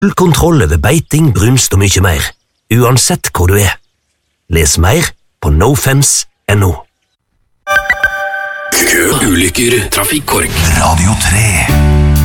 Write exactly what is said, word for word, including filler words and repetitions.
Full kontroll over beiting, brunst og mye mer, uansett hvor du er. Les mer på nofence punktum no. Kø, ulykker, trafikkork. Radio tre.